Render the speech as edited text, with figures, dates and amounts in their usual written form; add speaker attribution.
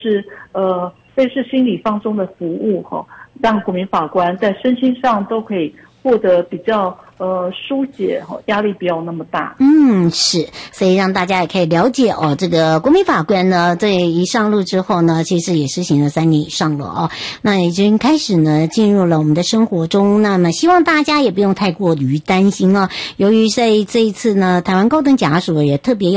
Speaker 1: 是类似心理放松的服务让国民法官在身心上都可以获得比较疏解压力不要那么大。
Speaker 2: 是，所以让大家也可以了解这个国民法官呢，这一上路之后呢，其实也施行了3年以上了那已经开始呢进入了我们的生活中。那么希望大家也不用太过于担心由于在这一次呢，台湾高等检察署也特别